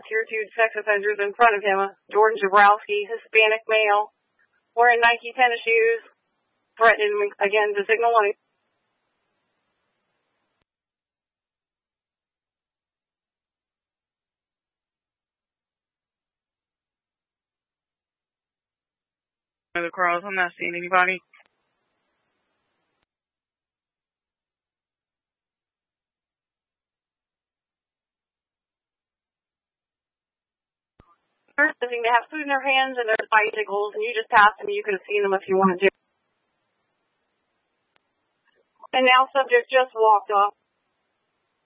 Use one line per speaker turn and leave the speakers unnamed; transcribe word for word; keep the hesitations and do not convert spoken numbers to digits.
tier two sex offenders in front of him. Jordan Jabrowski, Hispanic male, wearing Nike tennis shoes, threatening him again to signal one.
The crows, I'm not seeing anybody.
First thing, they have food in their hands and there's bicycles, and you just passed them. You could have seen them if you wanted to. And now subject just walked off.